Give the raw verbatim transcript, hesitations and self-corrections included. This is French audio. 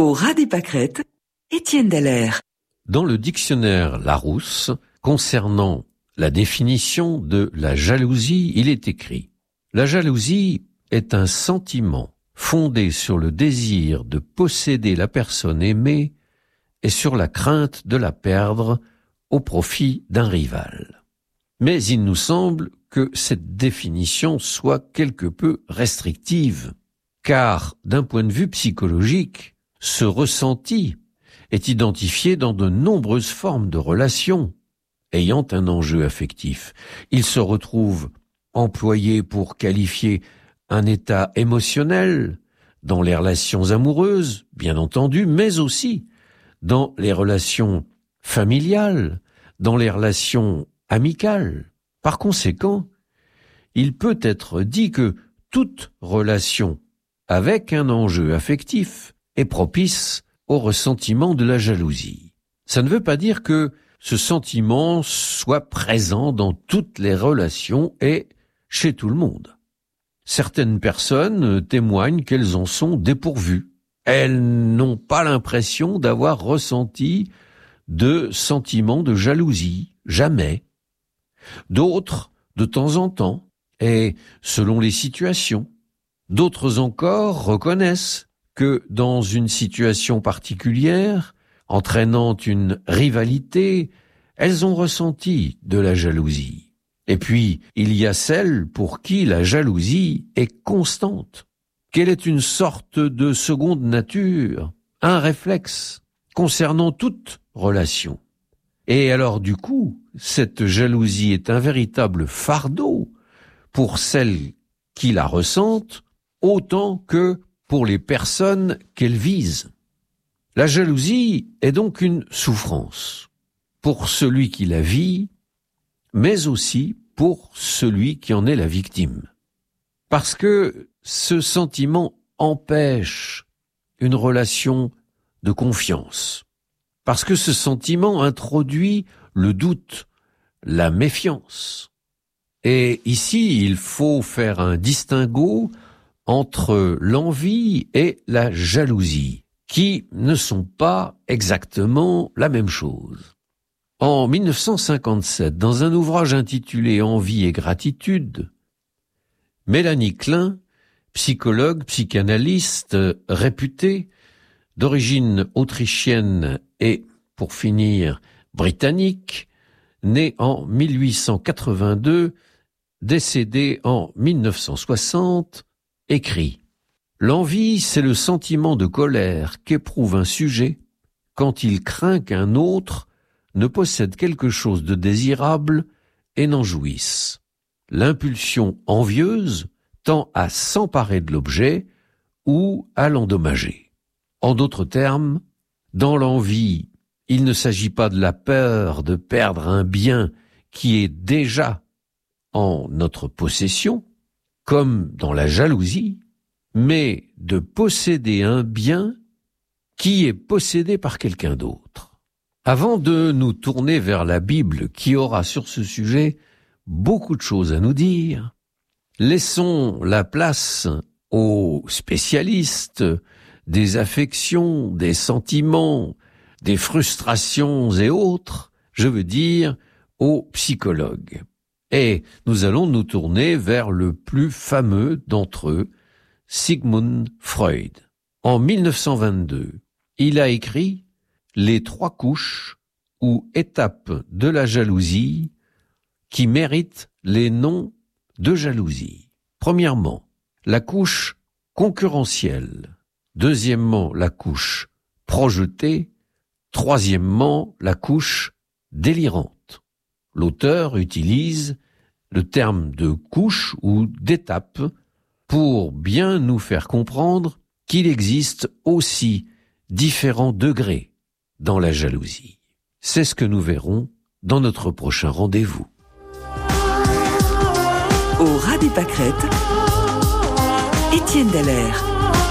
Au ras des pâquerettes, Étienne Dallaire. Dans le dictionnaire Larousse, concernant la définition de la jalousie, il est écrit « La jalousie est un sentiment fondé sur le désir de posséder la personne aimée et sur la crainte de la perdre au profit d'un rival. » Mais il nous semble que cette définition soit quelque peu restrictive, car d'un point de vue psychologique, ce ressenti est identifié dans de nombreuses formes de relations ayant un enjeu affectif. Il se retrouve employé pour qualifier un état émotionnel dans les relations amoureuses, bien entendu, mais aussi dans les relations familiales, dans les relations amicales. Par conséquent, il peut être dit que toute relation avec un enjeu affectif est propice au ressentiment de la jalousie. Ça ne veut pas dire que ce sentiment soit présent dans toutes les relations et chez tout le monde. Certaines personnes témoignent qu'elles en sont dépourvues. Elles n'ont pas l'impression d'avoir ressenti de sentiments de jalousie, jamais. D'autres, de temps en temps, et selon les situations. D'autres encore reconnaissent que dans une situation particulière, entraînant une rivalité, elles ont ressenti de la jalousie. Et puis, il y a celles pour qui la jalousie est constante, qu'elle est une sorte de seconde nature, un réflexe concernant toute relation. Et alors du coup, cette jalousie est un véritable fardeau pour celles qui la ressentent, autant que pour les personnes qu'elle vise. La jalousie est donc une souffrance pour celui qui la vit, mais aussi pour celui qui en est la victime. Parce que ce sentiment empêche une relation de confiance. Parce que ce sentiment introduit le doute, la méfiance. Et ici, il faut faire un distinguo entre l'envie et la jalousie, qui ne sont pas exactement la même chose. En mille neuf cent cinquante-sept, dans un ouvrage intitulé « Envie et gratitude », Mélanie Klein, psychologue, psychanalyste réputée, d'origine autrichienne et, pour finir, britannique, née en mille huit cent quatre-vingt-deux, décédée en mille neuf cent soixante, écrit « L'envie, c'est le sentiment de colère qu'éprouve un sujet quand il craint qu'un autre ne possède quelque chose de désirable et n'en jouisse. L'impulsion envieuse tend à s'emparer de l'objet ou à l'endommager. En d'autres termes, dans l'envie, il ne s'agit pas de la peur de perdre un bien qui est déjà en notre possession, comme dans la jalousie, mais de posséder un bien qui est possédé par quelqu'un d'autre. Avant de nous tourner vers la Bible, qui aura sur ce sujet beaucoup de choses à nous dire, laissons la place aux spécialistes des affections, des sentiments, des frustrations et autres, je veux dire aux psychologues. Et nous allons nous tourner vers le plus fameux d'entre eux, Sigmund Freud. En mille neuf cent vingt-deux, il a écrit « Les trois couches ou étapes de la jalousie qui méritent les noms de jalousie. Premièrement, la couche concurrentielle. Deuxièmement, la couche projetée. Troisièmement, la couche délirante. » L'auteur utilise le terme de couche ou d'étape pour bien nous faire comprendre qu'il existe aussi différents degrés dans la jalousie. C'est ce que nous verrons dans notre prochain rendez-vous. Au ras des pâquerettes, Étienne Dallaire.